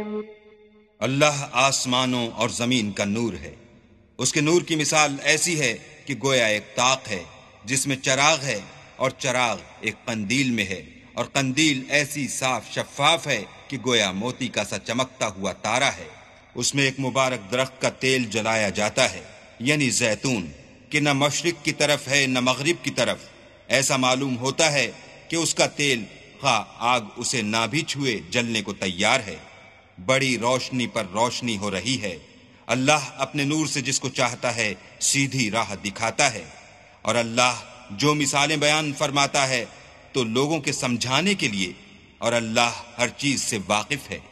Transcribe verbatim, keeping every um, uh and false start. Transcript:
अल्लाह आसमानों और जमीन का नूर है। उसके नूर की मिसाल ऐसी है कि गोया एक ताक है जिसमें चराग है और चराग एक कंदील में है और कंदील ऐसी साफ शफाफ है कि गोया मोती का सा चमकता हुआ तारा है। उसमें एक मुबारक दरख्त का तेल जलाया जाता है, यानी जैतून, कि न मशरिक की तरफ है न मगरिब की तरफ। ऐसा मालूम होता है कि उसका तेल खा आग उसे ना भी छुए जलने को तैयार है। बड़ी रोशनी पर रोशनी हो रही है। अल्लाह अपने नूर से जिसको चाहता है सीधी राह दिखाता है, और अल्लाह जो मिसालें बयान फरमाता है तो लोगों के समझाने के लिए, और अल्लाह हर चीज से वाकिफ है।